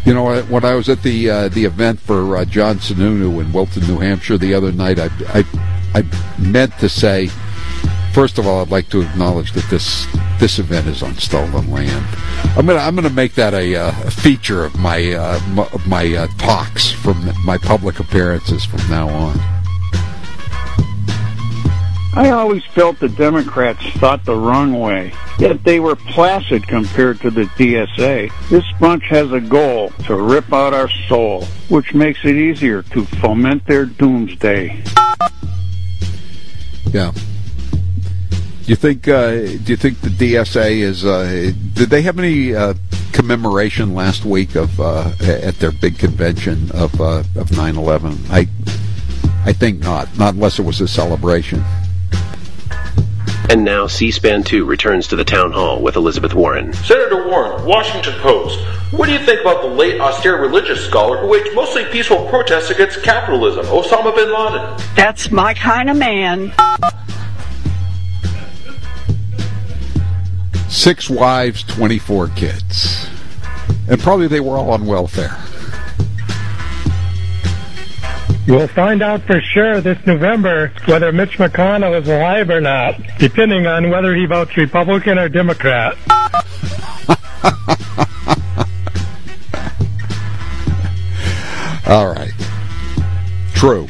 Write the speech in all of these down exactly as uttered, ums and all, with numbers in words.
You know, when I was at the uh, the event for uh, John Sununu in Wilton, New Hampshire the other night, I, I I meant to say, first of all, I'd like to acknowledge that this this event is on stolen land. I'm gonna I'm gonna make that a, uh, a feature of my uh, m- of my uh, talks from my public appearances from now on. I always felt the Democrats thought the wrong way, yet they were placid compared to the D S A. This bunch has a goal to rip out our soul, which makes it easier to foment their doomsday. Yeah. Do you think? Uh, do you think the D S A is? Uh, did they have any uh, commemoration last week of uh, at their big convention of uh, of nine eleven? I I think not. Not unless it was a celebration. And now C-SPAN two returns to the town hall with Elizabeth Warren. Senator Warren, Washington Post. What do you think about the late austere religious scholar who waged mostly peaceful protests against capitalism, Osama bin Laden? That's my kind of man. Six wives, twenty-four kids. And probably they were all on welfare. We'll find out for sure this November whether Mitch McConnell is alive or not, depending on whether he votes Republican or Democrat. All right. True.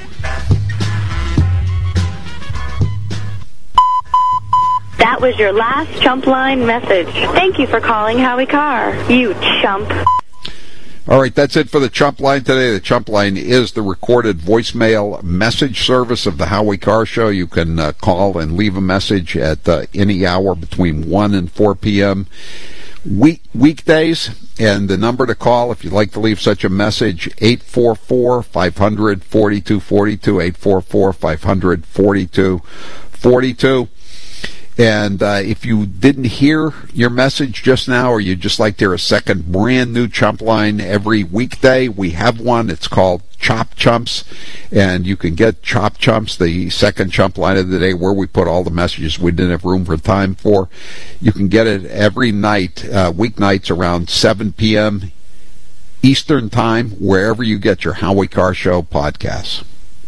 That was your last chump line message. Thank you for calling Howie Carr, you chump. All right, that's it for the Chump Line today. The Chump Line is the recorded voicemail message service of the Howie Carr Show. You can uh, call and leave a message at uh, any hour between one and four p.m. Week, weekdays, and the number to call if you'd like to leave such a message, eight four four, five hundred, forty-two forty-two, eight four four, five hundred, forty-two forty-two. And uh, if you didn't hear your message just now, or you'd just like to hear a second brand new Chump Line every weekday, we have one. It's called Chop Chumps, and you can get Chop Chumps, the second Chump Line of the day, where we put all the messages we didn't have room for time for. You can get it every night, uh, weeknights around seven p.m. Eastern Time, wherever you get your Howie Carr Show podcasts.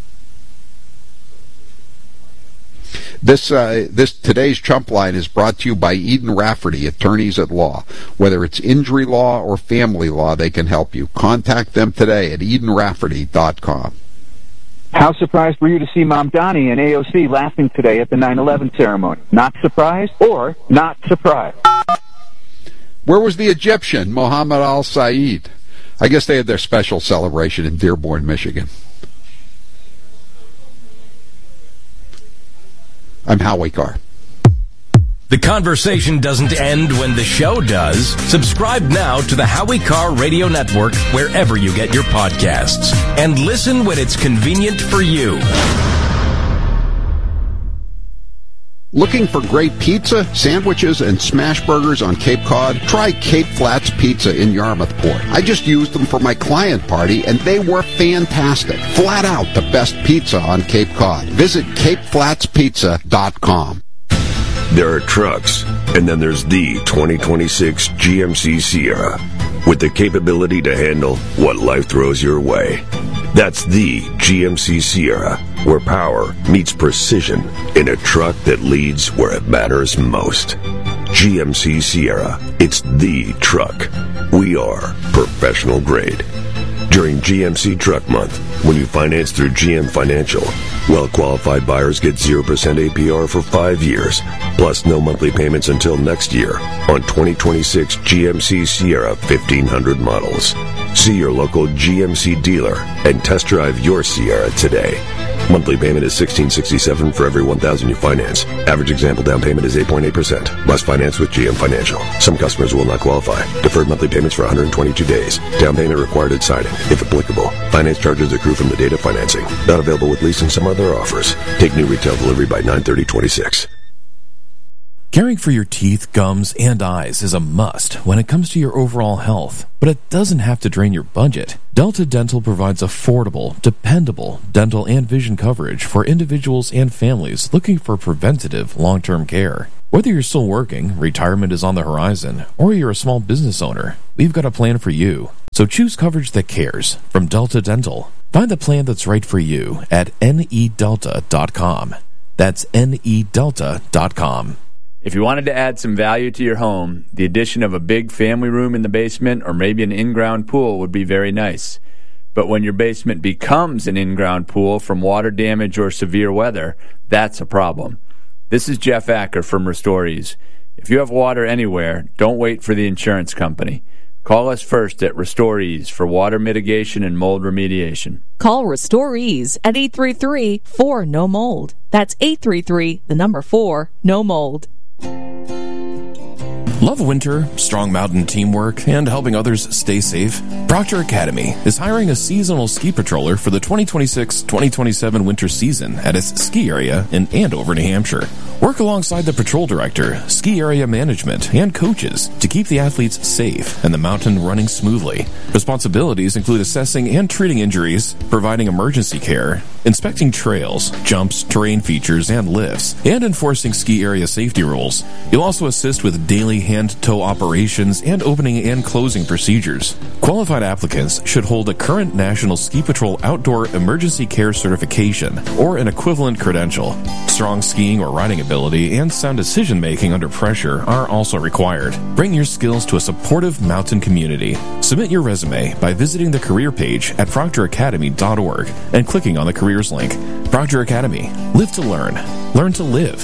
This uh, this today's Chump Line is brought to you by Eden Rafferty, attorneys at law. Whether it's injury law or family law, they can help you. Contact them today at eden rafferty dot com. How surprised were you to see Mom Donnie and A O C laughing today at the nine eleven ceremony? Not surprised or not surprised? Where was the Egyptian, Mohammed Al-Sayed? I guess they had their special celebration in Dearborn, Michigan. I'm Howie Carr. The conversation doesn't end when the show does. Subscribe now to the Howie Carr Radio Network wherever you get your podcasts. And listen when it's convenient for you. Looking for great pizza, sandwiches, and smash burgers on Cape Cod? Try Cape Flats Pizza in Yarmouthport. I just used them for my client party, and they were fantastic. Flat out the best pizza on Cape Cod. Visit cape flats pizza dot com. There are trucks, and then there's the twenty twenty-six G M C Sierra, with the capability to handle what life throws your way. That's the G M C Sierra, where power meets precision in a truck that leads where it matters most. G M C Sierra, it's the truck. We are professional grade. During G M C Truck Month, when you finance through G M Financial, well-qualified buyers get zero percent A P R for five years, plus no monthly payments until next year on twenty twenty-six G M C Sierra fifteen hundred models. See your local G M C dealer and test drive your Sierra today. Monthly payment is sixteen sixty-seven for every one thousand you finance. Average example down payment is eight point eight percent. Must finance with G M Financial. Some customers will not qualify. Deferred monthly payments for one hundred twenty-two days. Down payment required at signing, if applicable. Finance charges accrue from the date of financing. Not available with lease and some other offers. Take new retail delivery by nine thirty twenty-six. Caring for your teeth, gums, and eyes is a must when it comes to your overall health, but it doesn't have to drain your budget. Delta Dental provides affordable, dependable dental and vision coverage for individuals and families looking for preventative long-term care. Whether you're still working, retirement is on the horizon, or you're a small business owner, we've got a plan for you. So So choose coverage that cares from Delta Dental. Find the plan that's right for you at N E delta dot com. That's N E delta dot com. If you wanted to add some value to your home, the addition of a big family room in the basement or maybe an in-ground pool would be very nice. But when your basement becomes an in-ground pool from water damage or severe weather, that's a problem. This is Jeff Acker from Restorees. If you have water anywhere, don't wait for the insurance company. Call us first at Restorees for water mitigation and mold remediation. Call Restorees at eight three three, four, N O mold. That's eight three three, the number four, no mold. Love winter, strong mountain teamwork, and helping others stay safe? Proctor Academy is hiring a seasonal ski patroller for the twenty twenty-six twenty twenty-seven winter season at its ski area in Andover, New Hampshire. Work alongside the patrol director, ski area management, and coaches to keep the athletes safe and the mountain running smoothly. Responsibilities include assessing and treating injuries, providing emergency care, inspecting trails, jumps, terrain features, and lifts, and enforcing ski area safety rules. You'll also assist with daily hand-tow operations and opening and closing procedures. Qualified applicants should hold a current National Ski Patrol Outdoor Emergency Care Certification or an equivalent credential. Strong skiing or riding ability and sound decision-making under pressure are also required. Bring your skills to a supportive mountain community. Submit your resume by visiting the career page at proctor academy dot org and clicking on the careers link. Proctor Academy. Live to learn. Learn to live.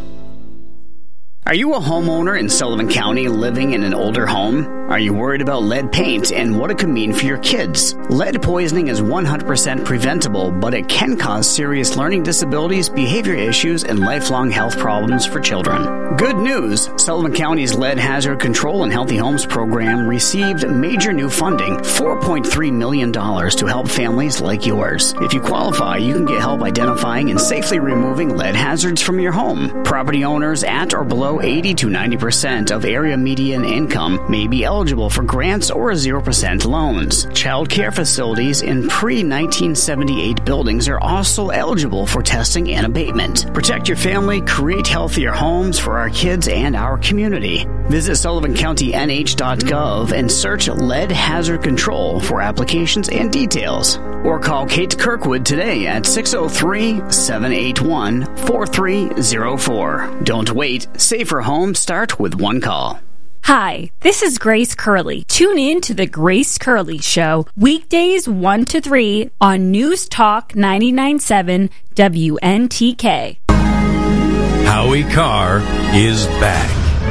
Are you a homeowner in Sullivan County living in an older home? Are you worried about lead paint and what it could mean for your kids? Lead poisoning is one hundred percent preventable, but it can cause serious learning disabilities, behavior issues, and lifelong health problems for children. Good news! Sullivan County's Lead Hazard Control and Healthy Homes program received major new funding, four point three million dollars, to help families like yours. If you qualify, you can get help identifying and safely removing lead hazards from your home. Property owners at or below eighty to ninety percent of area median income may be eligible for grants or zero percent loans. Child care facilities in pre nineteen seventy-eight buildings are also eligible for testing and abatement. Protect your family, create healthier homes for our kids and our community. Visit sullivan county n h dot gov and search Lead Hazard Control for applications and details. Or call Kate Kirkwood today at six oh three, seven eight one, four three oh four. Don't wait. Safer homes start with one call. Hi, this is Grace Curley. Tune in to the Grace Curley Show, weekdays one to three on News Talk ninety-nine point seven W N T K. Howie Carr is back.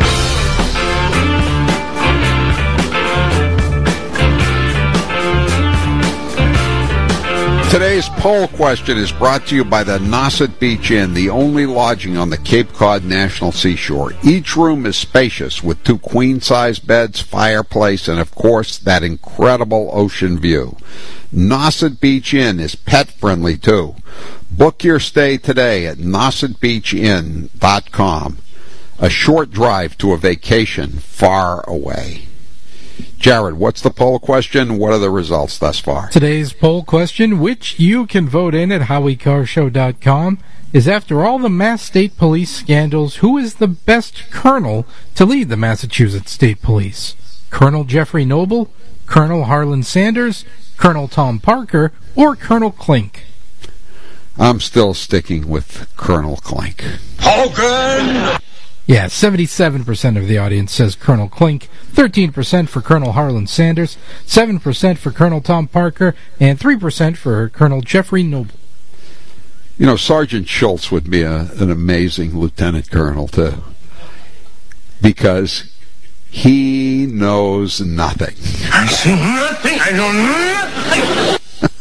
Today's poll question is brought to you by the Nauset Beach Inn, the only lodging on the Cape Cod National Seashore. Each room is spacious with two queen-size beds, fireplace, and, of course, that incredible ocean view. Nauset Beach Inn is pet-friendly, too. Book your stay today at nauset beach inn dot com. A short drive to a vacation far away. Jared, what's the poll question? What are the results thus far? Today's poll question, which you can vote in at howie carr show dot com, is after all the Mass State Police scandals, who is the best colonel to lead the Massachusetts State Police? Colonel Jeffrey Noble, Colonel Harlan Sanders, Colonel Tom Parker, or Colonel Klink? I'm still sticking with Colonel Klink. Hogan! Yeah, seventy-seven percent of the audience says Colonel Klink, thirteen percent for Colonel Harlan Sanders, seven percent for Colonel Tom Parker, and three percent for Colonel Jeffrey Noble. You know, Sergeant Schultz would be a, an amazing lieutenant colonel, too, because he knows nothing. I see nothing. I know nothing.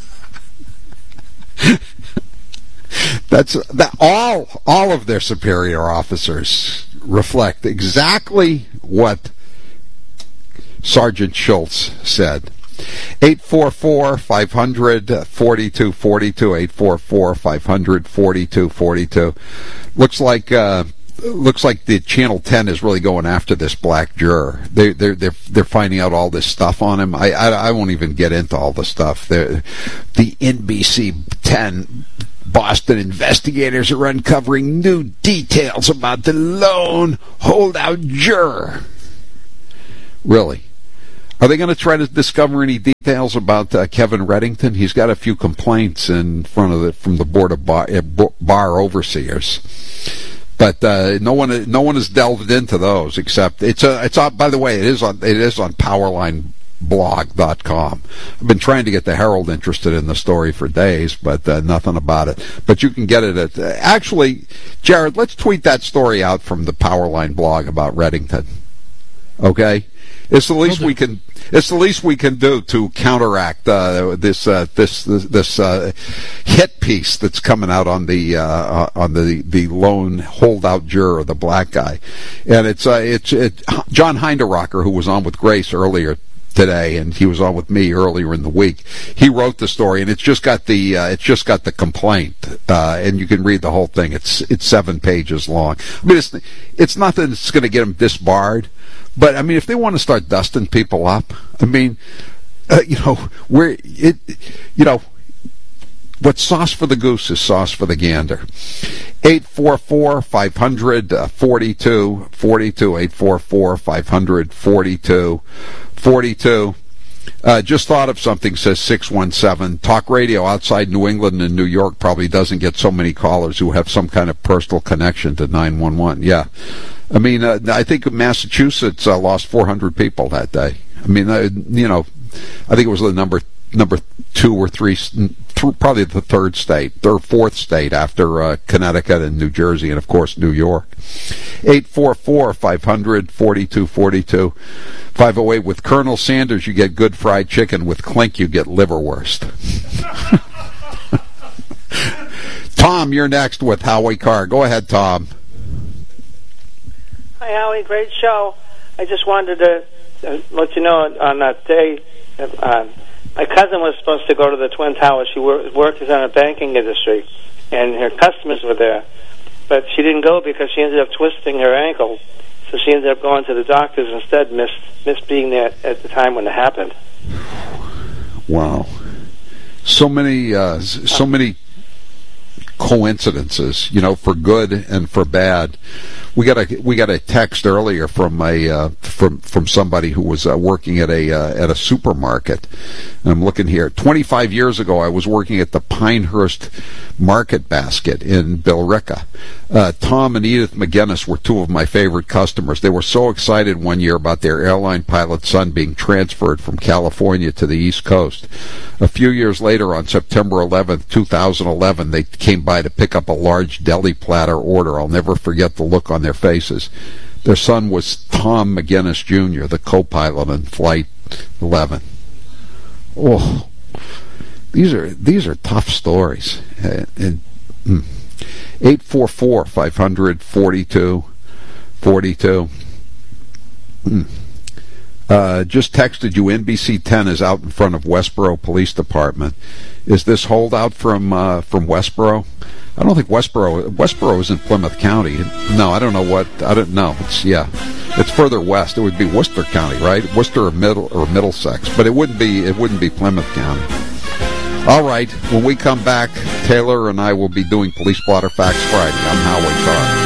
That's that. All all of their superior officers reflect exactly what Sergeant Schultz said. eight four four, five hundred, forty-two forty-two, eight four four, five hundred, forty-two forty-two. Looks like uh, looks like the Channel ten is really going after this black juror. They they're they're they're finding out all this stuff on him. I I, I won't even get into all the stuff. They're, the N B C ten Boston investigators are uncovering new details about the lone holdout juror. Really? Are they going to try to discover any details about uh, Kevin Reddington? He's got a few complaints in front of the from the board of bar, uh, bar overseers, but uh, no one no one has delved into those. Except it's a it's on. By the way, it is on it is on Powerline blog dot com. I've been trying to get the Herald interested in the story for days, but uh, nothing about it. But you can get it at uh, actually, Jared. Let's tweet that story out from the Powerline blog about Reddington. Okay. It's the least we can. It's the least we can do to counteract uh, this uh, this this, this uh, hit piece that's coming out on the uh, on the the lone holdout juror, the black guy, and it's uh, it's it, John Heinderocker, who was on with Grace earlier today, and he was on with me earlier in the week. He wrote the story, and it's just got the uh, it's just got the complaint, uh, and you can read the whole thing. It's it's seven pages long. I mean, it's it's nothing that's going to get him disbarred. But I mean, if they want to start dusting people up, I mean, uh, you know, where it, you know, what's sauce for the goose is sauce for the gander. Eight four four five hundred forty two forty two. Eight four four five hundred forty two forty two. Uh, just thought of something, says six one seven. Talk radio outside New England and New York probably doesn't get so many callers who have some kind of personal connection to nine one one. Yeah. I mean, uh, I think Massachusetts uh, lost four hundred people that day. I mean, uh, you know, I think it was the number number two or three, th- probably the third state, third, fourth state after uh, Connecticut and New Jersey and, of course, New York. eight four four five hundred forty-two forty-two. five oh eight, with Colonel Sanders, you get good fried chicken. With Klink, you get liverwurst. Tom, you're next with Howie Carr. Go ahead, Tom. Hi, Howie. Great show. I just wanted to uh, let you know on that day, uh, my cousin was supposed to go to the Twin Towers. She wor- works in the banking industry, and her customers were there. But she didn't go because she ended up twisting her ankle. So she ended up going to the doctors instead, missed, missed being there at the time when it happened. Wow. So many, uh, so many coincidences, you know, for good and for bad. We got a we got a text earlier from a uh, from from somebody who was uh, working at a uh, at a supermarket. I'm looking here. twenty-five years ago, I was working at the Pinehurst Market Basket in Billerica. Uh, Tom and Edith McGinnis were two of my favorite customers. They were so excited one year about their airline pilot's son being transferred from California to the East Coast. A few years later, on September eleventh, two thousand eleven, they came by to pick up a large deli platter order. I'll never forget the look on their faces. Their son was Tom McGinnis Junior, the co-pilot on Flight eleven. Oh, these are these are tough stories. Uh, and, mm. eight four four five hundred forty-two forty-two. Mm. Uh, just texted you, N B C ten is out in front of Westboro Police Department. Is this holdout from uh, from Westboro? I don't think Westboro Westboro is in Plymouth County. No, I don't know what I don't know. It's yeah, it's further west. It would be Worcester County, right? Worcester or Middle or Middlesex, but it wouldn't be it wouldn't be Plymouth County. All right, when we come back, Taylor and I will be doing Police Blotter Facts Friday. I'm Howie Carr.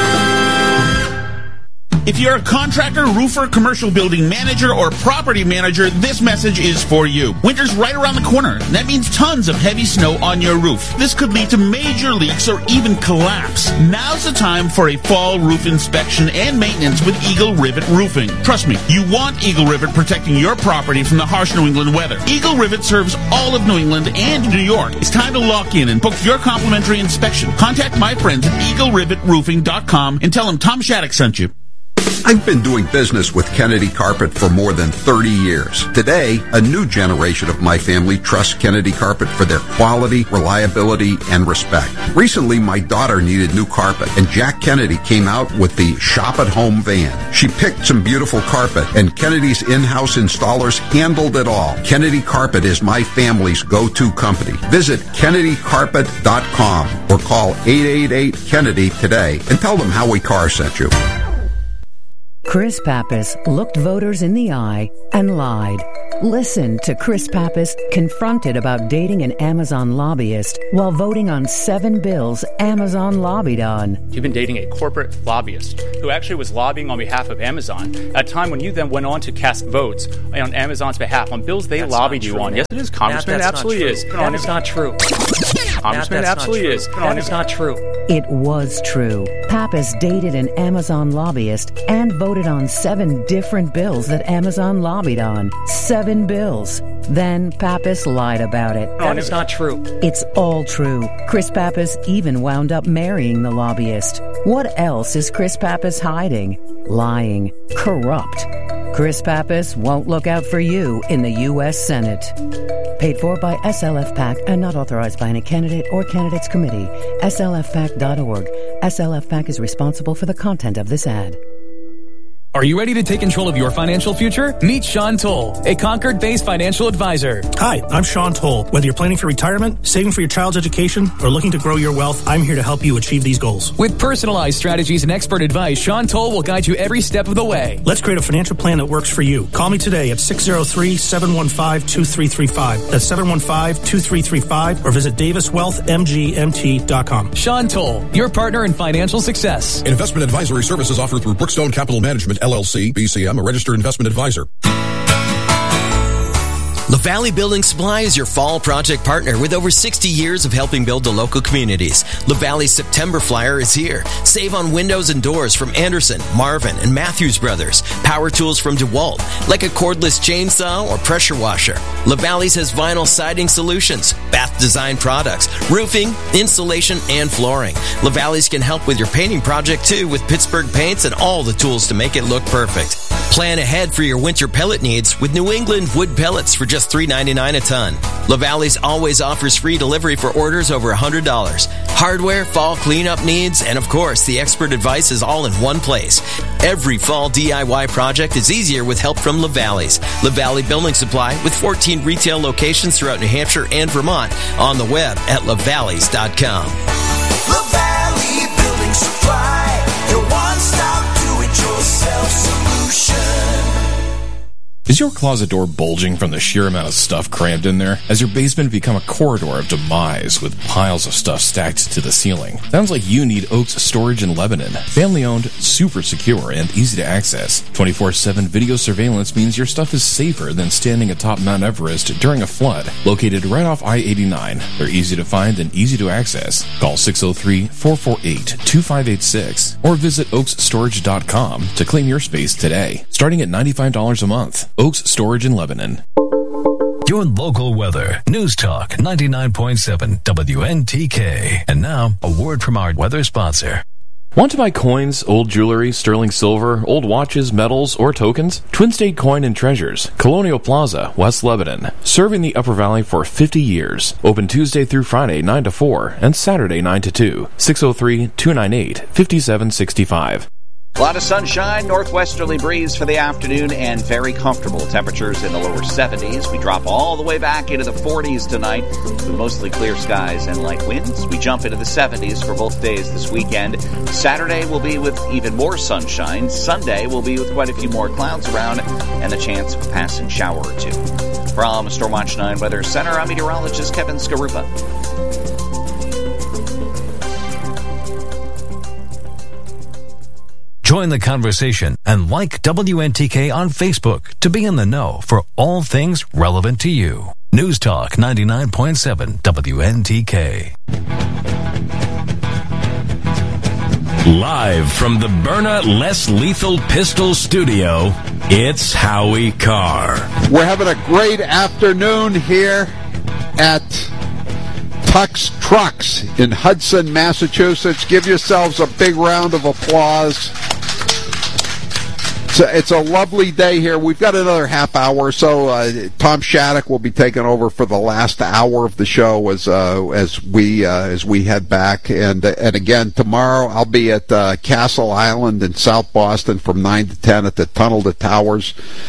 If you're a contractor, roofer, commercial building manager, or property manager, this message is for you. Winter's right around the corner. That means tons of heavy snow on your roof. This could lead to major leaks or even collapse. Now's the time for a fall roof inspection and maintenance with Eagle Rivet Roofing. Trust me, you want Eagle Rivet protecting your property from the harsh New England weather. Eagle Rivet serves all of New England and New York. It's time to lock in and book your complimentary inspection. Contact my friends at eagle rivet roofing dot com and tell them Tom Shattuck sent you. I've been doing business with Kennedy Carpet for more than thirty years. Today, a new generation of my family trusts Kennedy Carpet for their quality, reliability, and respect. Recently, my daughter needed new carpet, and Jack Kennedy came out with the Shop at Home van. She picked some beautiful carpet, and Kennedy's in-house installers handled it all. Kennedy Carpet is my family's go-to company. Visit kennedy carpet dot com or call eight eight eight Kennedy today and tell them Howie Carr sent you. Chris Pappas looked voters in the eye and lied. Listen to Chris Pappas confronted about dating an Amazon lobbyist while voting on seven bills Amazon lobbied on. You've been dating a corporate lobbyist who actually was lobbying on behalf of Amazon at a time when you then went on to cast votes on Amazon's behalf on bills they that's lobbied you on. Yes, it is, Congressman. It absolutely is. That is not true. Congressman, it absolutely is. That is not true. It was true. Pappas dated an Amazon lobbyist and voted on seven different bills that Amazon lobbied on. Seven bills. Then Pappas lied about it. That is not true. It's all true. Chris Pappas even wound up marrying the lobbyist. What else is Chris Pappas hiding? Lying. Corrupt. Chris Pappas won't look out for you in the U S Senate. Paid for by S L F PAC and not authorized by any candidate or candidates committee. S L F PAC dot org. S L F PAC is responsible for the content of this ad. Are you ready to take control of your financial future? Meet Sean Toll, a Concord-based financial advisor. Hi, I'm Sean Toll. Whether you're planning for retirement, saving for your child's education, or looking to grow your wealth, I'm here to help you achieve these goals. With personalized strategies and expert advice, Sean Toll will guide you every step of the way. Let's create a financial plan that works for you. Call me today at six oh three, seven one five, two three three five. That's seven one five, two three three five, or visit davis wealth m g m t dot com. Sean Toll, your partner in financial success. Investment advisory services offered through Brookstone Capital Management, L L C, B C M, a registered investment advisor. LaValley Building Supply is your fall project partner with over sixty years of helping build the local communities. LaValley's September Flyer is here. Save on windows and doors from Anderson, Marvin, and Matthews Brothers. Power tools from DeWalt, like a cordless chainsaw or pressure washer. LaValley's has vinyl siding solutions, bath design products, roofing, insulation, and flooring. LaValley's can help with your painting project too with Pittsburgh paints and all the tools to make it look perfect. Plan ahead for your winter pellet needs with New England wood pellets for just three ninety-nine a ton. LaValley's always offers free delivery for orders over one hundred dollars. Hardware, fall cleanup needs, and of course, the expert advice is all in one place. Every fall D I Y project is easier with help from LaValley's. LaValley Building Supply with fourteen retail locations throughout New Hampshire and Vermont. On the web at lavalleys dot com. LaValley Building Supply, your one-stop do-it-yourself solution. Is your closet door bulging from the sheer amount of stuff crammed in there? Has your basement become a corridor of demise with piles of stuff stacked to the ceiling? Sounds like you need Oaks Storage in Lebanon. Family-owned, super secure, and easy to access. twenty-four seven video surveillance means your stuff is safer than standing atop Mount Everest during a flood. Located right off I eighty-nine, they're easy to find and easy to access. Call six oh three, four four eight, two five eight six or visit oaks storage dot com to claim your space today, starting at ninety-five dollars a month. Oaks Storage in Lebanon. Your local weather. News Talk ninety-nine point seven W N T K. And now, a word from our weather sponsor. Want to buy coins, old jewelry, sterling silver, old watches, medals, or tokens? Twin State Coin and Treasures, Colonial Plaza, West Lebanon. Serving the Upper Valley for fifty years. Open Tuesday through Friday, nine to four, and Saturday, nine to two. six oh three, two nine eight, five seven six five. A lot of sunshine, northwesterly breeze for the afternoon, and very comfortable temperatures in the lower seventies. We drop all the way back into the forties tonight with mostly clear skies and light winds. We jump into the seventies for both days this weekend. Saturday will be with even more sunshine. Sunday will be with quite a few more clouds around and the chance of a passing shower or two. From Stormwatch nine Weather Center, I'm meteorologist Kevin Skarupa. Join the conversation and like W N T K on Facebook to be in the know for all things relevant to you. News Talk ninety-nine point seven W N T K. Live from the Byrna Less Lethal Pistol Studio, it's Howie Carr. We're having a great afternoon here at Tux Trucks in Hudson, Massachusetts. Give yourselves a big round of applause. It's a, it's a lovely day here. We've got another half hour or so. Uh, Tom Shattuck will be taking over for the last hour of the show as uh, as we uh, as we head back. And and again tomorrow I'll be at uh, Castle Island in South Boston from nine to ten at the Tunnel to Towers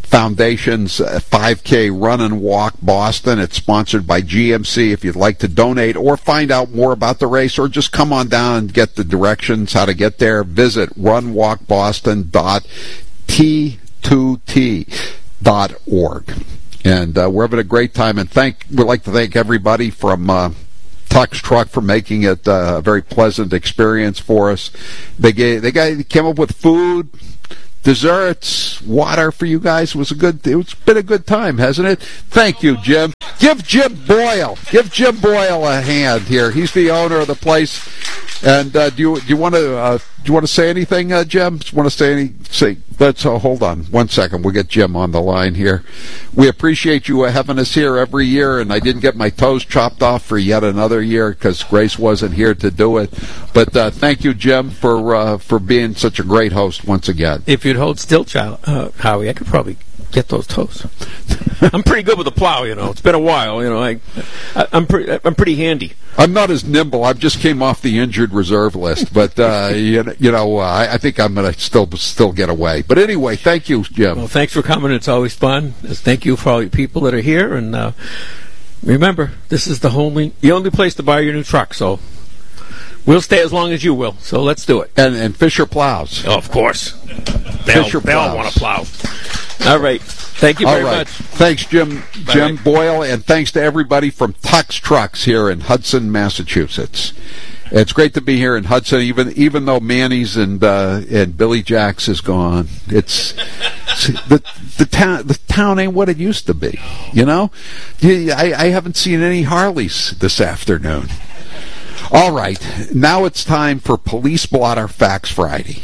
Foundation's five K Run and Walk Boston. It's sponsored by G M C. If you'd like to donate or find out more about the race or just come on down and get the directions how to get there, visit run walk boston dot t two t dot org. And uh, we're having a great time. And thank we'd like to thank everybody from uh, Tux Truck for making it uh, a very pleasant experience for us. They gave, they got, they came up with food, desserts, water for you guys. It was a good. It's been a good time, hasn't it? Thank you, Jim. Give Jim Boyle. Give Jim Boyle a hand here. He's the owner of the place. And uh, do you do you want to uh, do you want to say anything, uh, Jim? Want to say any? Say let's uh, hold on one second. We'll get Jim on the line here. We appreciate you uh, having us here every year, and I didn't get my toes chopped off for yet another year because Grace wasn't here to do it. But uh, thank you, Jim, for uh, for being such a great host once again. If you'd hold still, child, uh, Howie, I could probably get those toes. I'm pretty good with the plow, you know. It's been a while, you know. I, I I'm pretty I'm pretty handy. I'm not as nimble. I just came off the injured reserve list, but uh, you, you know, uh, I, I think I'm going to still still get away. But anyway, thank you, Jim. Well, thanks for coming. It's always fun. Thank you for all you people that are here, and uh, remember, this is the only the only place to buy your new truck. So we'll stay as long as you will. So let's do it. And and Fisher plows. Oh, of course. They Fisher all, they all want to plow. All right. Thank you very all right. much. Thanks, Jim Bye. Jim Boyle, and thanks to everybody from Tux Trucks here in Hudson, Massachusetts. It's great to be here in Hudson, even even though Manny's and uh, and Billy Jack's is gone. It's the the town the town ain't what it used to be. You know, I, I haven't seen any Harleys this afternoon. All right, now it's time for Police Blotter Facts Friday.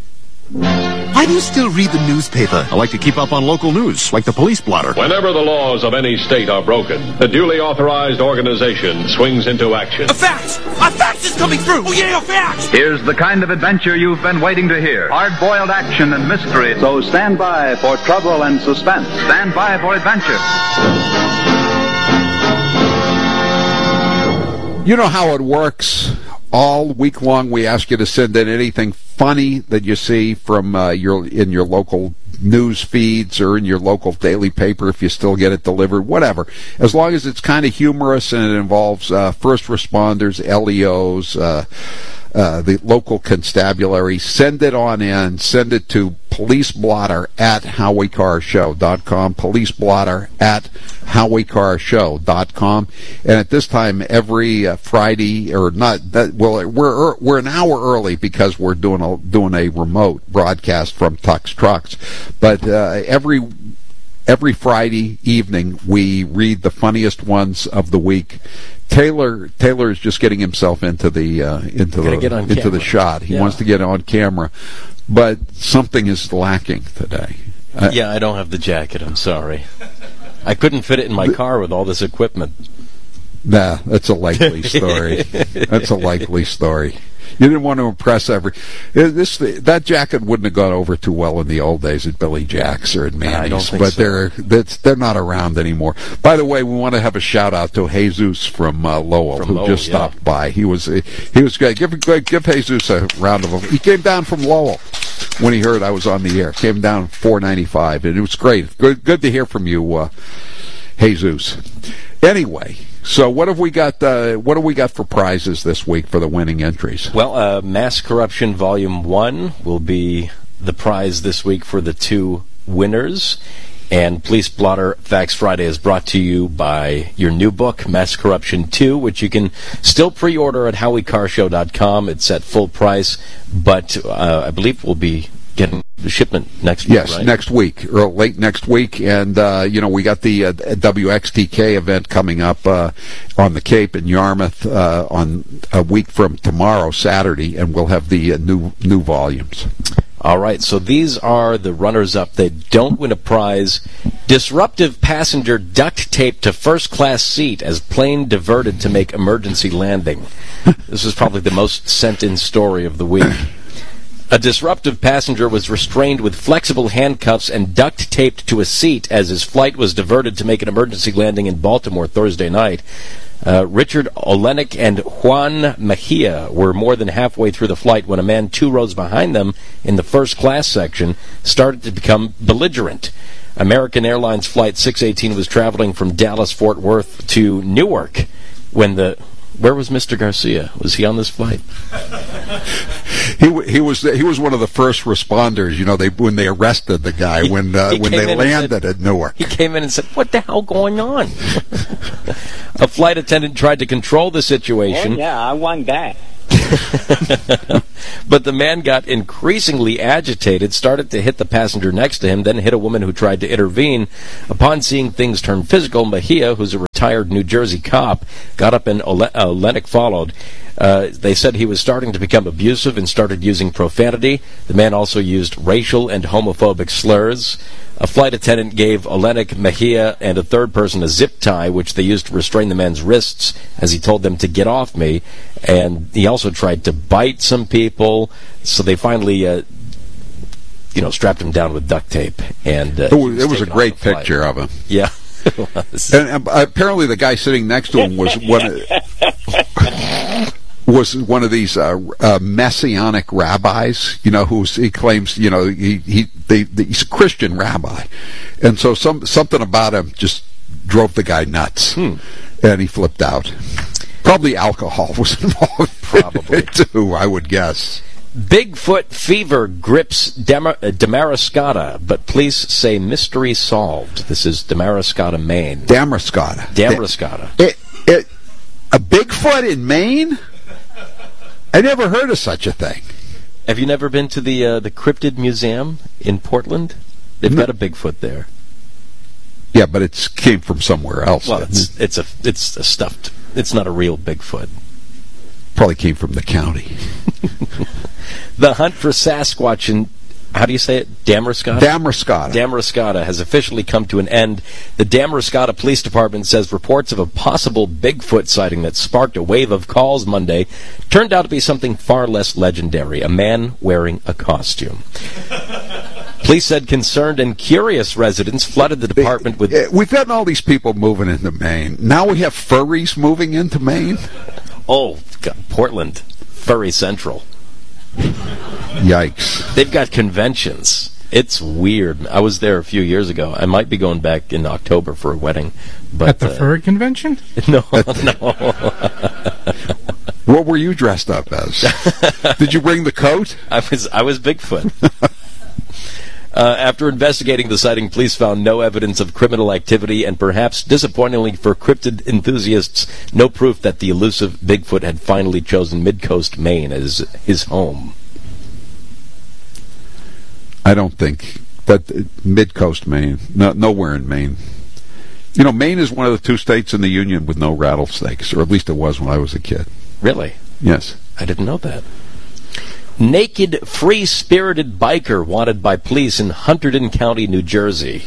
Why do you still read the newspaper? I like to keep up on local news, like the Police Blotter. Whenever the laws of any state are broken, the duly authorized organization swings into action. A fax! A fax is coming through! Oh yeah, a fax! Here's the kind of adventure you've been waiting to hear. Hard-boiled action and mystery. So stand by for trouble and suspense. Stand by for adventure. You know how it works. All week long, we ask you to send in anything funny that you see from uh, your in your local news feeds or in your local daily paper, if you still get it delivered, whatever. As long as it's kind of humorous and it involves uh, first responders, L E Os, uh, uh, the local constabulary, send it on in. Send it to policeblotter at howie car show dot com, policeblotter at howie car show dot com. And at this time, every uh, Friday, or not, that, well, we're we're an hour early because we're doing a doing a remote broadcast from Tux Trucks. But uh, every every Friday evening, we read the funniest ones of the week. Taylor Taylor is just getting himself into the uh, into the get on into camera. the shot. He Yeah. wants to get on camera, but something is lacking today. Uh, yeah, I don't have the jacket. I'm sorry. I couldn't fit it in my car with all this equipment. Nah, that's a likely story. That's a likely story. You didn't want to impress every. This that jacket wouldn't have gone over too well in the old days at Billy Jack's or at Manny's, I don't think but so. they're that's, they're not around anymore. By the way, we want to have a shout out to Jesus from uh, Lowell, From who Lowell, just yeah. stopped by. He was he was good. Give give Jesus a round of applause. He came down from Lowell when he heard I was on the air. Came down four ninety-five, and it was great. Good good to hear from you, uh, Jesus. Anyway. So what have we got? Uh, what have we got for prizes this week for the winning entries? Well, uh, Mass Corruption Volume One will be the prize this week for the two winners. And Police Blotter Facts Friday is brought to you by your new book, Mass Corruption two, which you can still pre-order at howie car show dot com. It's at full price, but uh, I believe we'll be getting the shipment next week, Yes, right? next week, or late next week, and uh, you know we got the uh, W X T K event coming up uh, on the Cape in Yarmouth uh, on a week from tomorrow, Saturday, and we'll have the uh, new new volumes. All right, so these are the runners-up. They don't win a prize. Disruptive passenger duct taped to first-class seat as plane diverted to make emergency landing. This is probably the most sent-in story of the week. A disruptive passenger was restrained with flexible handcuffs and duct taped to a seat as his flight was diverted to make an emergency landing in Baltimore Thursday night. Uh, Richard Olenek and Juan Mejia were more than halfway through the flight when a man two rows behind them in the first class section started to become belligerent. American Airlines Flight six eighteen was traveling from Dallas-Fort Worth to Newark when the... Where was Mister Garcia? Was he on this flight? He he was he was one of the first responders. You know, they when they arrested the guy He- when uh, he when came they in and landed said- at Newark. He came in and said, "What the hell going on?" A flight attendant tried to control the situation. Oh, yeah, I want that. But the man got increasingly agitated, started to hit the passenger next to him, then hit a woman who tried to intervene. Upon seeing things turn physical, Mejia, who's a retired New Jersey cop, got up and Ole- uh, Lennox followed. Uh, they said he was starting to become abusive and started using profanity. The man also used racial and homophobic slurs. A flight attendant gave Olenek Mejia and a third person a zip tie, which they used to restrain the man's wrists as he told them to get off me. And he also tried to bite some people. So they finally, uh, you know, strapped him down with duct tape. And uh, It was, it was a taken off great the flight. picture of him. Yeah. It was. And uh, apparently, the guy sitting next to him was one was one of these uh, uh, messianic rabbis. You know, who's he claims you know he he they, they, he's a Christian rabbi, and so some something about him just drove the guy nuts, Hmm. and he flipped out. Probably alcohol was involved, Probably. too. I would guess. Bigfoot fever grips Dam- uh, Damariscotta, but police say mystery solved. This is Damariscotta, Maine. Damariscotta. Damariscotta. It, it, a Bigfoot in Maine? I never heard of such a thing. Have you never been to the uh, the Cryptid Museum in Portland? They've No. got a Bigfoot there. Yeah, but it came from somewhere else. Well, didn't it's it? it's a it's a stuffed. It's not a real Bigfoot. Probably came from the county. The hunt for Sasquatch in, how do you say it? Damariscotta? Damariscotta. Damariscotta has officially come to an end. The Damariscotta Police Department says reports of a possible Bigfoot sighting that sparked a wave of calls Monday turned out to be something far less legendary, a man wearing a costume. Police said concerned and curious residents flooded the department with... Uh, We've gotten all these people moving into Maine. Now we have furries moving into Maine? Oh, God, Portland. Furry Central. Yikes. They've got conventions. It's weird. I was there a few years ago. I might be going back in October for a wedding. But, At the uh, furry convention? No, no. What were you dressed up as? Did you bring the coat? I was I was Bigfoot. Uh, after investigating the sighting, police found no evidence of criminal activity and perhaps disappointingly for cryptid enthusiasts, no proof that the elusive Bigfoot had finally chosen Mid-Coast Maine as his home. I don't think that uh, mid-coast Maine, no, nowhere in Maine. You know, Maine is one of the two states in the Union with no rattlesnakes, or at least it was when I was a kid. Really? Yes. I didn't know that. Naked, free-spirited biker wanted by police in Hunterdon County, New Jersey.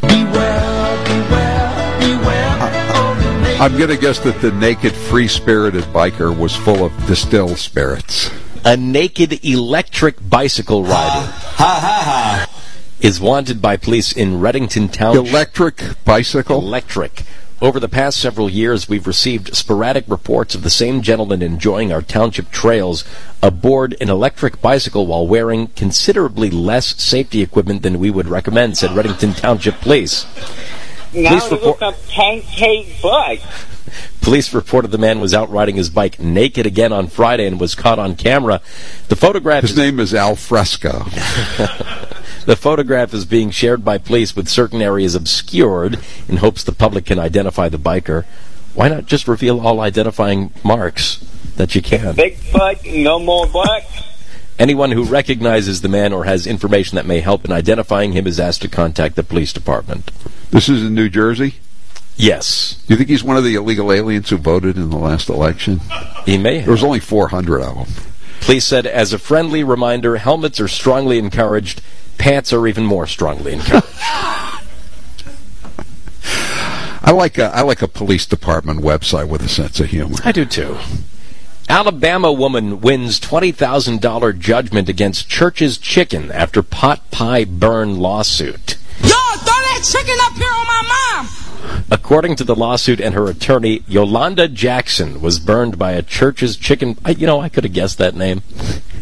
I'm going to guess that the naked, free-spirited biker was full of distilled spirits. A naked electric bicycle rider is wanted by police in Reddington Township. Electric bicycle? Electric. Over the past several years, we've received sporadic reports of the same gentleman enjoying our township trails aboard an electric bicycle while wearing considerably less safety equipment than we would recommend, said Reddington Township Police. Now Police he report- looks a pancake bike. Police reported the man was out riding his bike naked again on Friday and was caught on camera. The photograph His is- name is Al Fresco. The photograph is being shared by police with certain areas obscured in hopes the public can identify the biker. Why not just reveal all identifying marks that you can? Bigfoot, no more buck. Anyone who recognizes the man or has information that may help in identifying him is asked to contact the police department. This is in New Jersey? Yes. Do you think he's one of the illegal aliens who voted in the last election? He may have. There was only four hundred of them. Police said, as a friendly reminder, helmets are strongly encouraged. Pants are even more strongly encouraged. I like a, I like a police department website with a sense of humor. I do too. Alabama woman wins twenty thousand dollars judgment against Church's Chicken after pot pie burn lawsuit. Yo, throw that chicken up here on my mom! According to the lawsuit and her attorney, Yolanda Jackson was burned by a Church's Chicken. I, you know, I could have guessed that name.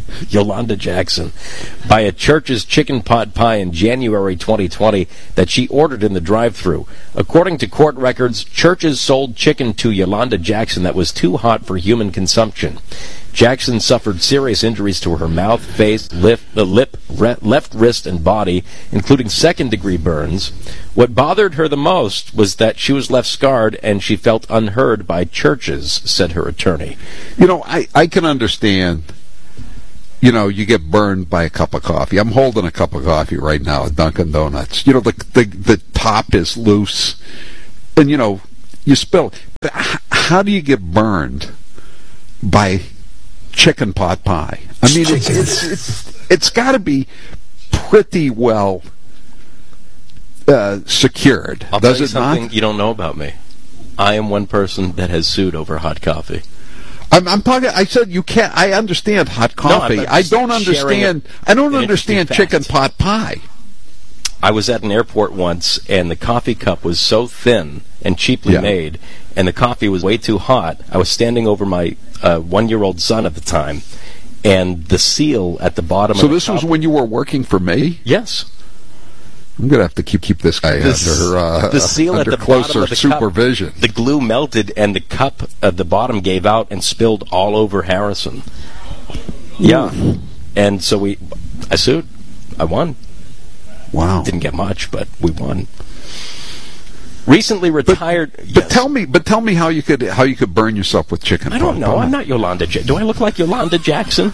Yolanda Jackson, by a Church's chicken pot pie in January twenty twenty that she ordered in the drive-thru. According to court records, Church's sold chicken to Yolanda Jackson that was too hot for human consumption. Jackson suffered serious injuries to her mouth, face, lip, the lip, re- left wrist, and body, including second-degree burns. What bothered her the most was that she was left scarred and she felt unheard by Church's, said her attorney. You know, I, I can understand, you know, you get burned by a cup of coffee. I'm holding a cup of coffee right now at Dunkin' Donuts. You know, the the, the top is loose, and, you know, you spill. But how do you get burned by chicken pot pie? I mean, it's it's it's, it's got to be pretty well uh, secured. I'll does tell you it something not? You don't know about me. I am one person that has sued over hot coffee. I'm, I'm talking. I said you can't. I understand hot coffee. No, I'm I don't understand. I don't understand chicken pot pie. I was at an airport once, and the coffee cup was so thin and cheaply Yeah. made, and the coffee was way too hot. I was standing over my uh, one-year-old son at the time, and the seal at the bottom So of the this cup... was when you were working for me? Yes. I'm going to have to keep keep this guy The, under uh, the seal under at the closer bottom of the supervision. Cup, the glue melted, and the cup at the bottom gave out and spilled all over Harrison. Yeah. And so we... I sued. I won. Wow. Didn't get much, but we won. Recently retired... But, but tell me, but tell me how you could how you could burn yourself with chicken. I don't pot know. pie. I'm not Yolanda Jackson. Do I look like Yolanda Jackson?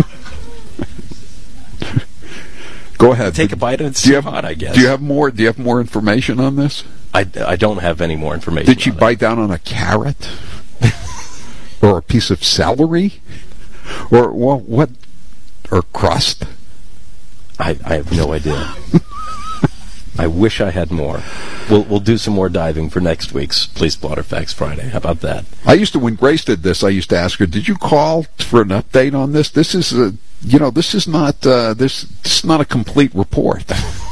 Go ahead. Take a bite and it's do you have, hot, I guess. Do you have more? Do you have more information on this? I, I don't have any more information. Did she bite down on a carrot, or a piece of celery, or well, what, or crust? I, I have no idea. I wish I had more. We'll we'll do some more diving for next week's Police Blotter Facts Friday. How about that? I used to, when Grace did this, I used to ask her, "Did you call for an update on this? This is a, you know, this is not uh, this, this is not a complete report."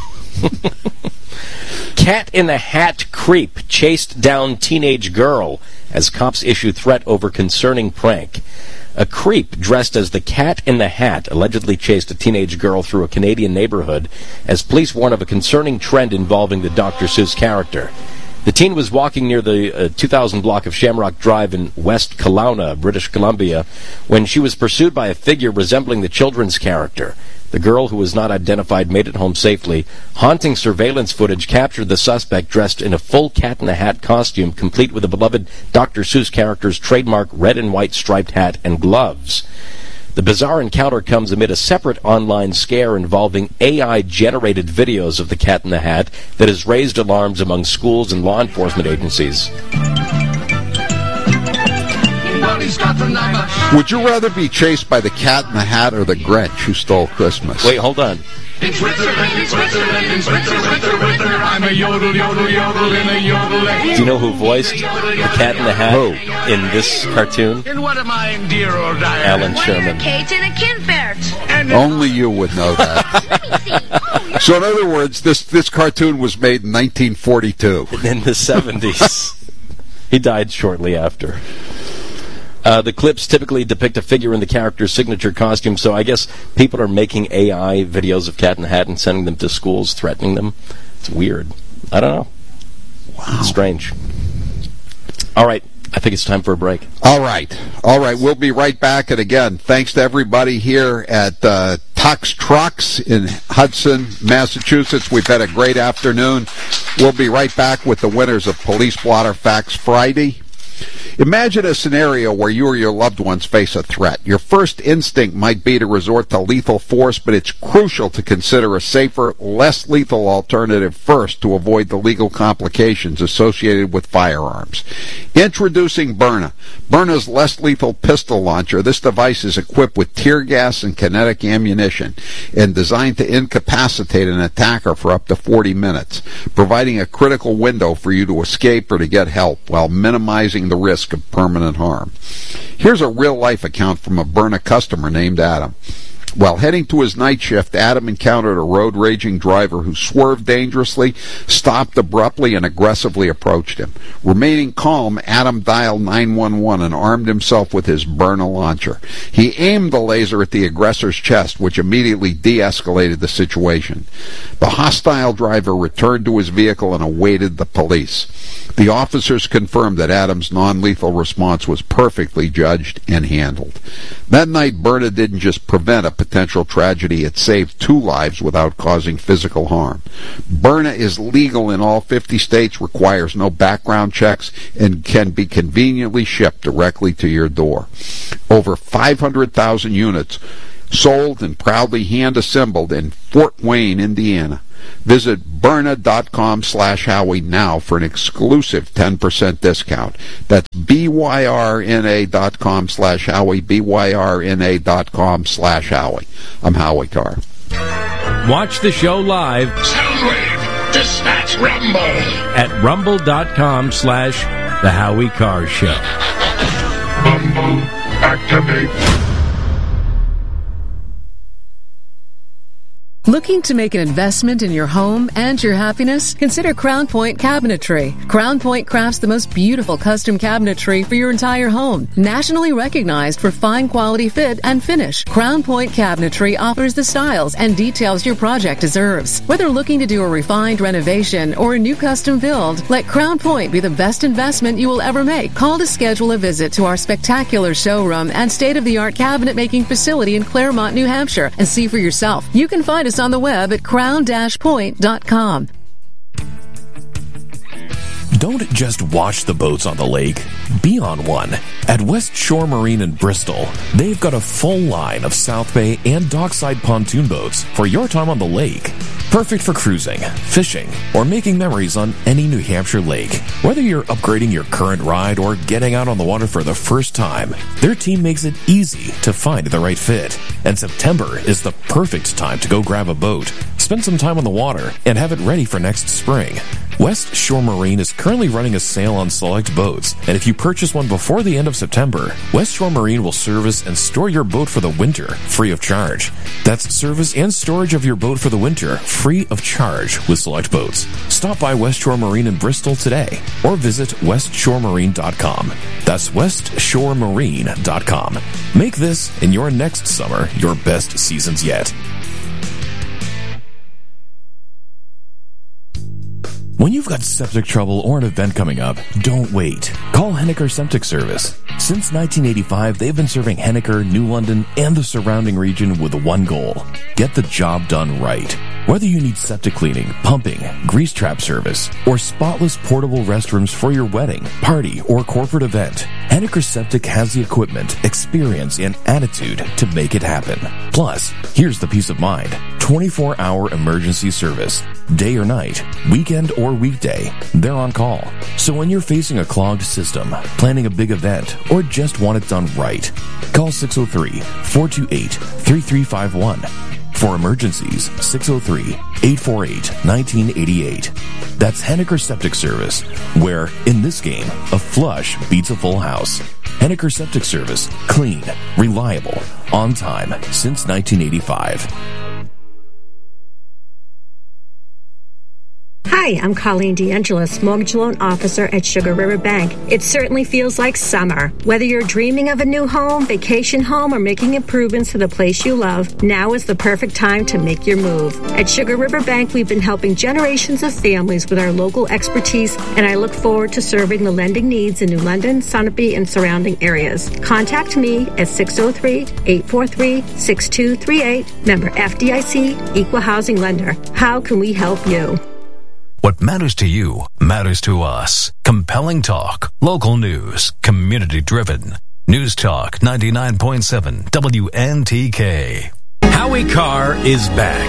Cat in the Hat creep chased down teenage girl as cops issue threat over concerning prank. A creep dressed as the Cat in the Hat allegedly chased a teenage girl through a Canadian neighborhood as police warn of a concerning trend involving the Doctor Seuss character. The teen was walking near the uh, two thousand block of Shamrock Drive in West Kelowna, British Columbia, when she was pursued by a figure resembling the children's character. The girl, who was not identified, made it home safely. Haunting surveillance footage captured the suspect dressed in a full Cat-in-the-Hat costume, complete with the beloved Doctor Seuss character's trademark red and white striped hat and gloves. The bizarre encounter comes amid a separate online scare involving A I-generated videos of the Cat in the Hat that has raised alarms among schools and law enforcement agencies. Would you rather be chased by the Cat in the Hat or the Grinch who stole Christmas? Wait, hold on. It's winter, it's winter, it's winter, winter, winter. I'm a yodel, yodel, yodel in a yodel. Do you know who voiced the Cat in the Hat Who? in this cartoon? And what am I, dear old Diane? Alan Sherman. Kate and a Kinfert. Only you would know that. So in other words, this, this cartoon was made in nineteen forty-two. In the seventies. He died shortly after. Uh, the clips typically depict a figure in the character's signature costume, so I guess people are making A I videos of Cat in the Hat and sending them to schools, threatening them. It's weird. I don't know. Wow. Strange. All right. I think it's time for a break. All right. All right. We'll be right back. And again, thanks to everybody here at uh, Tux Trucks in Hudson, Massachusetts. We've had a great afternoon. We'll be right back with the winners of Police Blotter Facts Friday. Imagine a scenario where you or your loved ones face a threat. Your first instinct might be to resort to lethal force, but it's crucial to consider a safer, less lethal alternative first to avoid the legal complications associated with firearms. Introducing Byrna. Byrna's less lethal pistol launcher. This device is equipped with tear gas and kinetic ammunition and designed to incapacitate an attacker for up to forty minutes, providing a critical window for you to escape or to get help while minimizing the risk of permanent harm. Here's a real-life account from a Byrna customer named Adam. While heading to his night shift, Adam encountered a road-raging driver who swerved dangerously, stopped abruptly, and aggressively approached him. Remaining calm, Adam dialed nine one one and armed himself with his Byrna launcher. He aimed the laser at the aggressor's chest, which immediately de-escalated the situation. The hostile driver returned to his vehicle and awaited the police. The officers confirmed that Adam's non-lethal response was perfectly judged and handled. That night, Byrna didn't just prevent a potential tragedy, it saved two lives without causing physical harm. Byrna is legal in all fifty states, requires no background checks, and can be conveniently shipped directly to your door. Over five hundred thousand units sold and proudly hand-assembled in Fort Wayne, Indiana. Visit Byrna.com slash Howie now for an exclusive ten percent discount. That's B-Y-R-N-A dot com slash Howie, B-Y-R-N-A dot com slash Howie. I'm Howie Carr. Watch the show live. Soundwave, dispatch Rumble. At rumble.com slash The Howie Carr Show. Rumble, activate. Looking to make an investment in your home and your happiness? Consider Crown Point Cabinetry. Crown Point crafts the most beautiful custom cabinetry for your entire home. Nationally recognized for fine quality fit and finish, Crown Point Cabinetry offers the styles and details your project deserves. Whether looking to do a refined renovation or a new custom build, let Crown Point be the best investment you will ever make. Call to schedule a visit to our spectacular showroom and state-of-the-art cabinet making facility in Claremont, New Hampshire, and see for yourself. You can find us on the web at crown dash point dot com. Don't just watch the boats on the lake. Be on one. At West Shore Marine in Bristol, they've got a full line of South Bay and dockside pontoon boats for your time on the lake. Perfect for cruising, fishing, or making memories on any New Hampshire lake. Whether you're upgrading your current ride or getting out on the water for the first time, their team makes it easy to find the right fit. And September is the perfect time to go grab a boat, spend some time on the water, and have it ready for next spring. West Shore Marine is currently running a sale on select boats, and if you purchase one before the end of September, West Shore Marine will service and store your boat for the winter, free of charge. That's service and storage of your boat for the winter, free of charge with select boats. Stop by West Shore Marine in Bristol today, or visit west shore marine dot com. That's west shore marine dot com. Make this and your next summer your best seasons yet. When you've got septic trouble or an event coming up, don't wait. Call Henniker Septic Service. Since nineteen eighty-five, they've been serving Henniker, New London, and the surrounding region with one goal: get the job done right. Whether you need septic cleaning, pumping, grease trap service, or spotless portable restrooms for your wedding, party, or corporate event, Henniker Septic has the equipment, experience, and attitude to make it happen. Plus, here's the peace of mind: twenty-four hour emergency service. Day or night, weekend or weekday, they're on call. So when you're facing a clogged system, planning a big event, or just want it done right, call six oh three, four two eight, three three five one. For emergencies, six oh three, eight four eight, one nine eight eight. That's Henniker Septic Service, where, in this game, a flush beats a full house. Henniker Septic Service. Clean, reliable, on time, since nineteen eighty-five. Hi, I'm Colleen DeAngelis, Mortgage Loan Officer at Sugar River Bank. It certainly feels like summer. Whether you're dreaming of a new home, vacation home, or making improvements to the place you love, now is the perfect time to make your move. At Sugar River Bank, we've been helping generations of families with our local expertise, and I look forward to serving the lending needs in New London, Sunapee, and surrounding areas. Contact me at six oh three, eight four three, six two three eight, member F D I C, Equal Housing Lender. How can we help you? What matters to you matters to us. Compelling talk, local news, community driven. News Talk ninety-nine point seven W N T K. Howie Carr is back.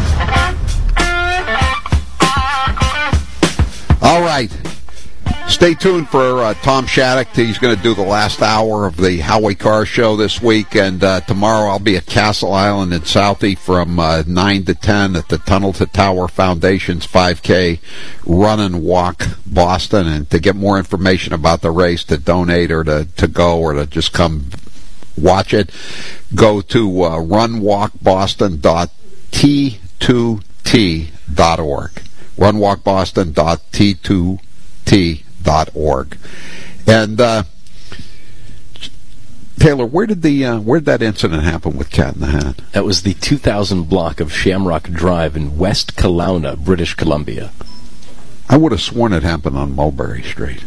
All right. Stay tuned for uh, Tom Shattuck. He's going to do the last hour of the Howie Carr Show this week, and uh, tomorrow I'll be at Castle Island in Southie from uh, nine to ten at the Tunnel to Tower Foundation's five K Run and Walk Boston. And to get more information about the race, to donate or to, to go or to just come watch it, go to uh, run walk boston dot t two t dot org. run walk boston dot t two t dot org. And uh, Taylor, where did the uh, where did that incident happen with Cat in the Hat? That was the two thousand block of Shamrock Drive in West Kelowna, British Columbia. I would have sworn it happened on Mulberry Street.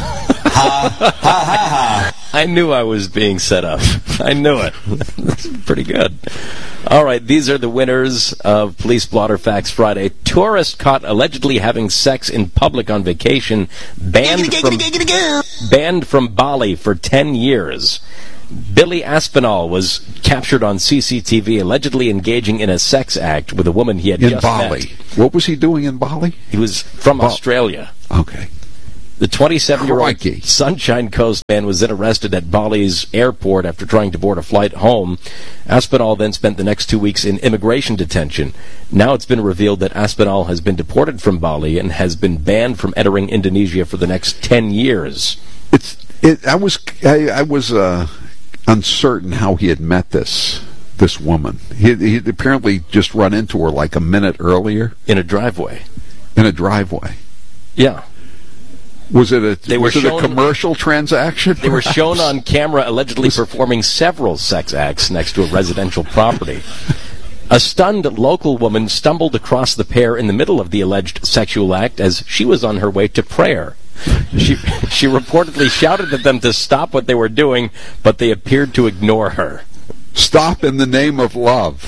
I knew I was being set up. I knew it. That's pretty good. All right, these are the winners of Police Blotter Facts Friday. Tourist caught allegedly having sex in public on vacation, banned from, banned from Bali for ten years. Billy Aspinall was captured on C C T V allegedly engaging in a sex act with a woman he had in just Bali. met. What was he doing in Bali? He was from Ba- Australia. Okay. The twenty-seven-year-old Crikey. Sunshine Coast man was then arrested at Bali's airport after trying to board a flight home. Aspinall then spent the next two weeks in immigration detention. Now it's been revealed that Aspinall has been deported from Bali and has been banned from entering Indonesia for the next ten years. It's. It, I was. I, I was uh, uncertain how he had met this this woman. He he had apparently just run into her like a minute earlier In a driveway. in a driveway. Yeah. Was it a They were was it shown- a commercial transaction? They were perhaps? shown on camera allegedly performing several sex acts next to a residential property. A stunned local woman stumbled across the pair in the middle of the alleged sexual act as she was on her way to prayer. She, she reportedly shouted at them to stop what they were doing, but they appeared to ignore her. Stop in the name of love.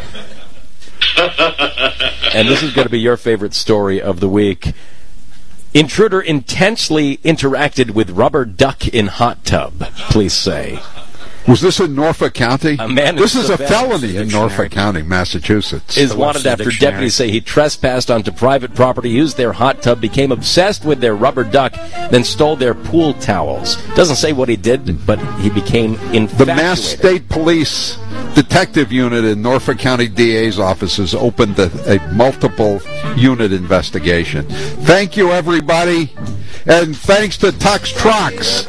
And this is going to be your favorite story of the week. Intruder intensely interacted with rubber duck in hot tub, police say. Was this in Norfolk County? A man this in is a Savannah felony in Norfolk County, Massachusetts. Is wanted after deputies say he trespassed onto private property, used their hot tub, became obsessed with their rubber duck, then stole their pool towels. Doesn't say what he did, but he became infatuated. The Mass State Police Detective Unit in Norfolk County D A's office has opened a, a multiple unit investigation. Thank you, everybody, and thanks to Tux Trucks.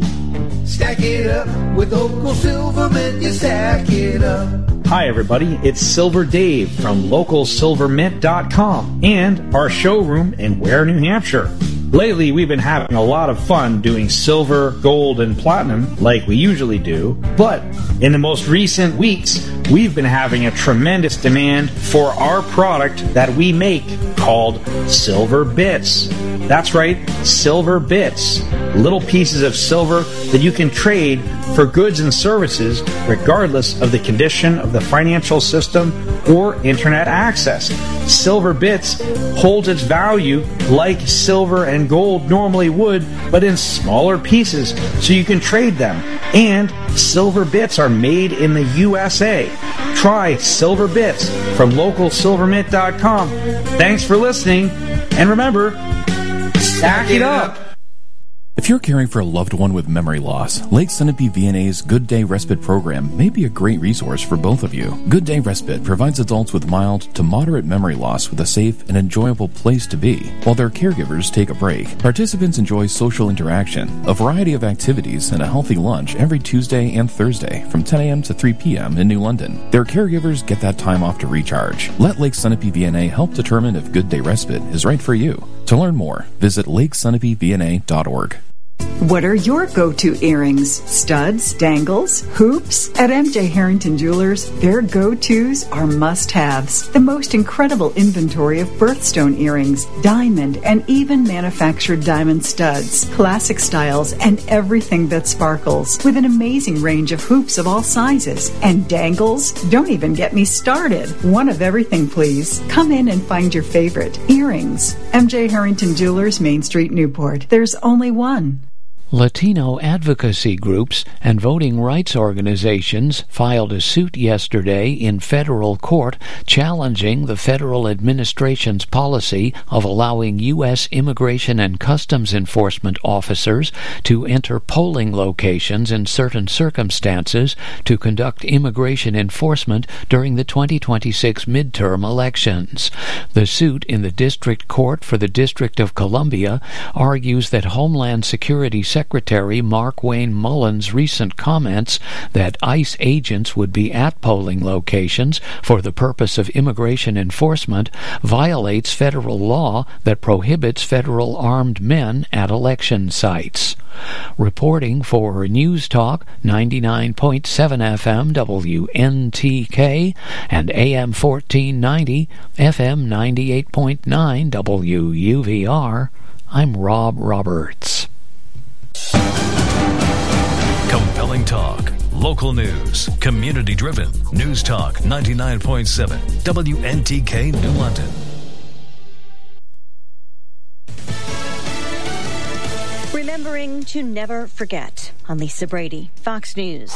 Stack it up with Local Silvermint, you stack it up. Hi everybody, it's Silver Dave from local silver mint dot com and our showroom in Ware, New Hampshire. Lately, we've been having a lot of fun doing silver, gold, and platinum like we usually do, but in the most recent weeks, we've been having a tremendous demand for our product that we make called Silver Bits. That's right, Silver Bits. Little pieces of silver that you can trade for goods and services regardless of the condition of the financial system or internet access. Silver Bits holds its value like silver and gold normally would, but in smaller pieces so you can trade them. And Silver Bits are made in the U S A. Try Silver Bits from local silver mint dot com. Thanks for listening, and remember, stack it up. If you're caring for a loved one with memory loss, Lake Sunapee V N A's Good Day Respite program may be a great resource for both of you. Good Day Respite provides adults with mild to moderate memory loss with a safe and enjoyable place to be, while their caregivers take a break. Participants enjoy social interaction, a variety of activities, and a healthy lunch every Tuesday and Thursday from ten a.m. to three p.m. in New London. Their caregivers get that time off to recharge. Let Lake Sunapee V N A help determine if Good Day Respite is right for you. To learn more, visit lake sunapee v n a dot org. What are your go-to earrings? Studs, dangles, hoops? At M J Harrington Jewelers, their go-tos are must-haves. The most incredible inventory of birthstone earrings, diamond, and even manufactured diamond studs, classic styles, and everything that sparkles, with an amazing range of hoops of all sizes. And dangles? Don't even get me started. One of everything, please. Come in and find your favorite. Earrings. M J Harrington Jewelers, Main Street, Newport. There's only one. Latino advocacy groups and voting rights organizations filed a suit yesterday in federal court challenging the federal administration's policy of allowing U S Immigration and Customs Enforcement officers to enter polling locations in certain circumstances to conduct immigration enforcement during the twenty twenty-six midterm elections. The suit in the District Court for the District of Columbia argues that Homeland Security Secretary Secretary Mark Wayne Mullins' recent comments that ICE agents would be at polling locations for the purpose of immigration enforcement violates federal law that prohibits federal armed men at election sites. Reporting for News Talk ninety-nine point seven F M W N T K and A M fourteen ninety F M ninety-eight point nine W U V R, I'm Rob Roberts. Compelling talk, local news, community driven. News Talk ninety-nine point seven W N T K New London. Remembering to never forget. I'm Lisa Brady, Fox News.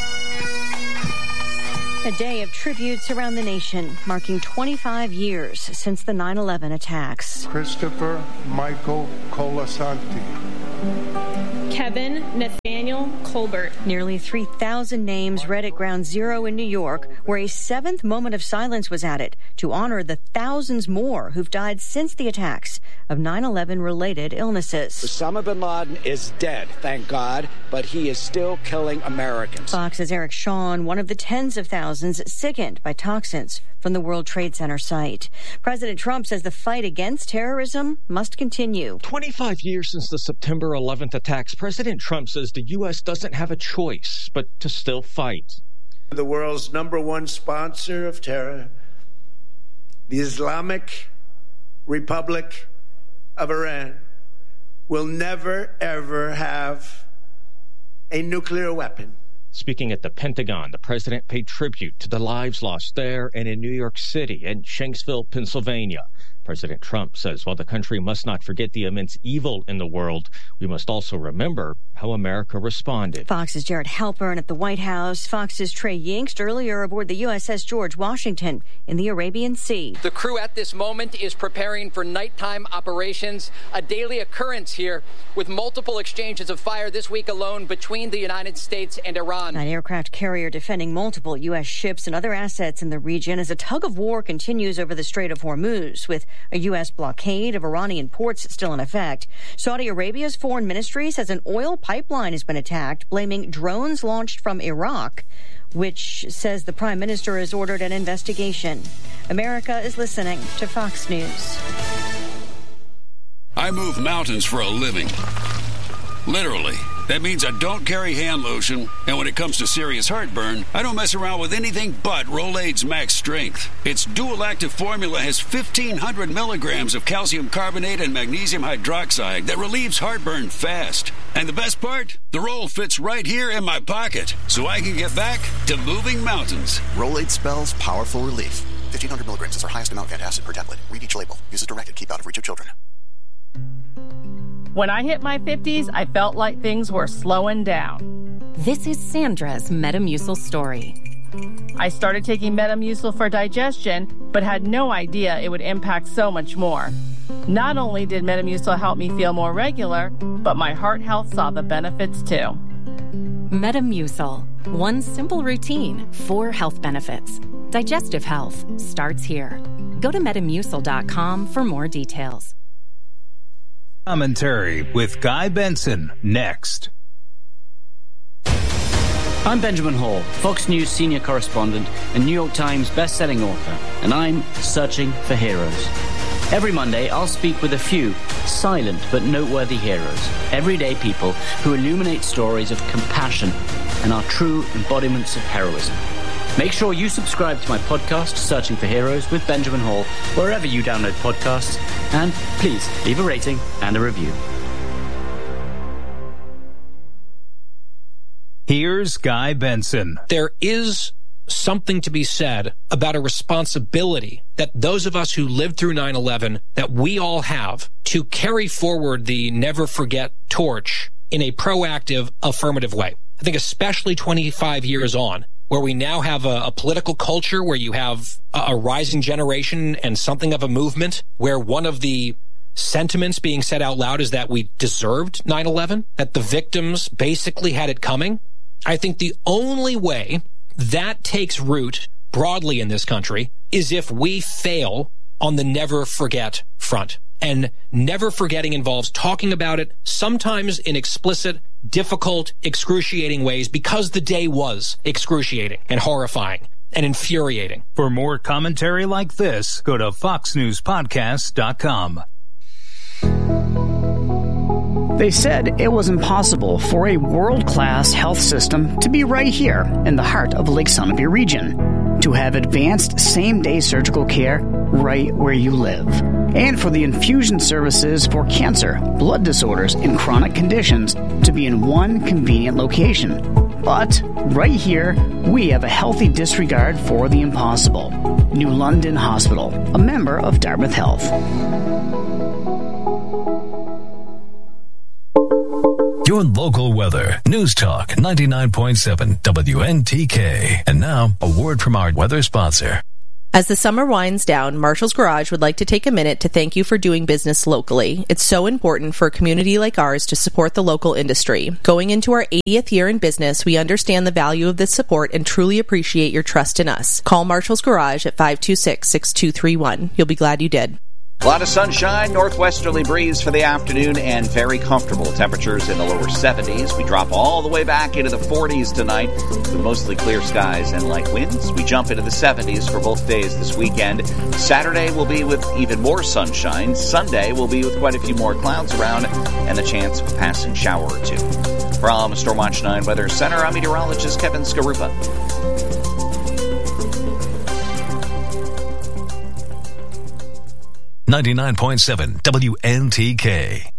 A day of tributes around the nation, marking twenty-five years since the nine eleven attacks. Christopher Michael Colasanti. Kevin Nathaniel Colbert. Nearly three thousand names read at Ground Zero in New York, where a seventh moment of silence was added to honor the thousands more who've died since the attacks of nine eleven related illnesses. Osama bin Laden is dead, thank God, but he is still killing Americans. Fox's Eric Shawn, one of the tens of thousands sickened by toxins from the World Trade Center site. President Trump says the fight against terrorism must continue. twenty-five years since the September eleventh attacks, President Trump says the U S doesn't have a choice but to still fight. The world's number one sponsor of terror, the Islamic Republic of Iran, will never, ever have a nuclear weapon. Speaking at the Pentagon, the president paid tribute to the lives lost there and in New York City and Shanksville, Pennsylvania. President Trump says while the country must not forget the immense evil in the world, we must also remember how America responded. Fox's Jared Halpern at the White House. Fox's Trey Yingst earlier aboard the U S S George Washington in the Arabian Sea. The crew at this moment is preparing for nighttime operations, a daily occurrence here with multiple exchanges of fire this week alone between the United States and Iran. An aircraft carrier defending multiple U S ships and other assets in the region as a tug of war continues over the Strait of Hormuz, with a U S blockade of Iranian ports still in effect. Saudi Arabia's foreign ministry says an oil pipeline has been attacked, blaming drones launched from Iraq, which says the prime minister has ordered an investigation. America is listening to Fox News. I move mountains for a living. Literally. That means I don't carry hand lotion, and when it comes to serious heartburn, I don't mess around with anything but Rolaids Max Strength. Its dual-active formula has fifteen hundred milligrams of calcium carbonate and magnesium hydroxide that relieves heartburn fast. And the best part? The roll fits right here in my pocket, so I can get back to moving mountains. Rolaids spells powerful relief. fifteen hundred milligrams is our highest amount of antacid per tablet. Read each label. Use as directed. Keep out of reach of children. When I hit my fifties, I felt like things were slowing down. This is Sandra's Metamucil story. I started taking Metamucil for digestion, but had no idea it would impact so much more. Not only did Metamucil help me feel more regular, but my heart health saw the benefits too. Metamucil. One simple routine, four health benefits. Digestive health starts here. Go to metamucil dot com for more details. Commentary with Guy Benson, next. I'm Benjamin Hall, Fox News senior correspondent and New York Times best-selling author, and I'm searching for heroes. Every Monday, I'll speak with a few silent but noteworthy heroes, everyday people who illuminate stories of compassion and are true embodiments of heroism. Make sure you subscribe to my podcast, Searching for Heroes with Benjamin Hall, wherever you download podcasts, and please leave a rating and a review. Here's Guy Benson. There is something to be said about a responsibility that those of us who lived through nine eleven, that we all have to carry forward the never forget torch in a proactive, affirmative way. I think especially twenty-five years on, where we now have a, a political culture where you have a, a rising generation and something of a movement where one of the sentiments being said out loud is that we deserved nine eleven, that the victims basically had it coming. I think the only way that takes root broadly in this country is if we fail on the never forget front. And never forgetting involves talking about it, sometimes in explicit, difficult, excruciating ways, because the day was excruciating and horrifying and infuriating. For more commentary like this, go to fox news podcast dot com. They said it was impossible for a world-class health system to be right here in the heart of Lake Sunapee region, to have advanced same-day surgical care right where you live, and for the infusion services for cancer, blood disorders, and chronic conditions to be in one convenient location. But right here, we have a healthy disregard for the impossible. New London Hospital, a member of Dartmouth Health. Your local weather. News Talk ninety-nine point seven W N T K. And now, a word from our weather sponsor. As the summer winds down, Marshall's Garage would like to take a minute to thank you for doing business locally. It's so important for a community like ours to support the local industry. Going into our eightieth year in business, we understand the value of this support and truly appreciate your trust in us. Call Marshall's Garage at five two six, six two three one. You'll be glad you did. A lot of sunshine, northwesterly breeze for the afternoon, and very comfortable temperatures in the lower seventies. We drop all the way back into the forties tonight with mostly clear skies and light winds. We jump into the seventies for both days this weekend. Saturday will be with even more sunshine. Sunday will be with quite a few more clouds around and the chance of a passing shower or two. From Stormwatch nine Weather Center, I'm meteorologist Kevin Skarupa. ninety-nine point seven W N T K.